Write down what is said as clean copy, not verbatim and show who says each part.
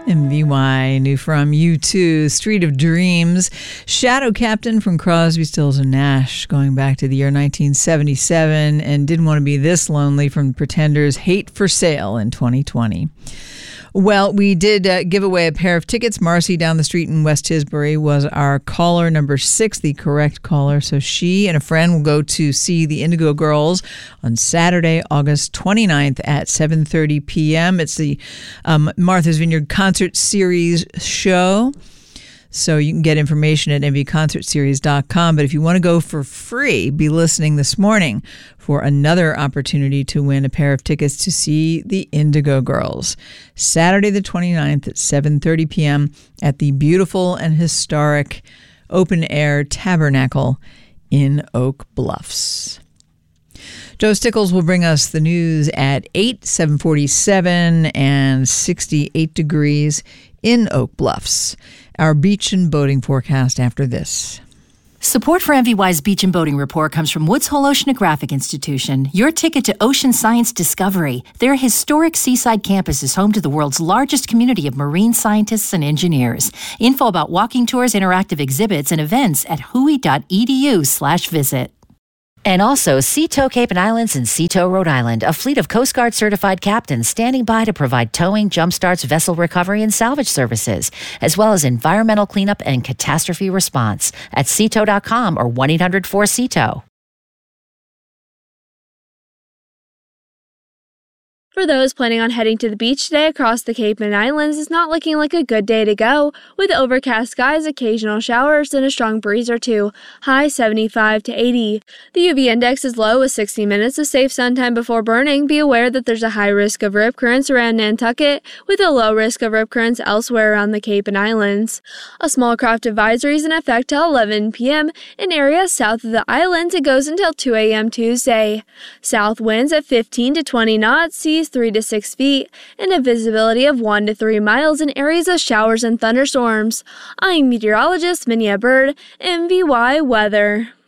Speaker 1: MVY, new from U2, Street of Dreams. Shadow Captain from Crosby, Stills and Nash, going back to the year 1977, and Didn't Want to Be This Lonely from Pretenders, Hate for Sale in 2020. Well, we did give away a pair of tickets. Marcy down the street in West Tisbury was our caller number 6, the correct caller. So she and a friend will go to see the Indigo Girls on Saturday, August 29th at 7:30 p.m. It's the Martha's Vineyard Concert Series show. So you can get information at mvconcertseries.com. But if you want to go for free, be listening this morning for another opportunity to win a pair of tickets to see the Indigo Girls. Saturday the 29th at 7:30 p.m. at the beautiful and historic open-air Tabernacle in Oak Bluffs. Joe Stickles will bring us the news at 8, 7:47, and 68 degrees in Oak Bluffs. Our beach and boating forecast after this.
Speaker 2: Support for MVY's Beach and Boating Report comes from Woods Hole Oceanographic Institution, your ticket to ocean science discovery. Their historic seaside campus is home to the world's largest community of marine scientists and engineers. Info about walking tours, interactive exhibits, and events at hui.edu/visit. And also, Sea-Tow Cape and Islands and Sea-Tow Rhode Island, a fleet of Coast Guard certified captains standing by to provide towing, jumpstarts, vessel recovery, and salvage services, as well as environmental cleanup and catastrophe response at seatow.com or 1-800-4SEATOW.
Speaker 3: For those planning on heading to the beach today across the Cape and Islands, it's not looking like a good day to go, with overcast skies, occasional showers, and a strong breeze or two, high 75 to 80. The UV index is low with 60 minutes of safe sun time before burning. Be aware that there's a high risk of rip currents around Nantucket, with a low risk of rip currents elsewhere around the Cape and Islands. A small craft advisory is in effect till 11 p.m. in areas south of the islands. It goes until 2 a.m. Tuesday. South winds at 15 to 20 knots, seas 3 to 6 feet, and a visibility of 1 to 3 miles in areas of showers and thunderstorms. I'm meteorologist Minya Bird, MVY Weather.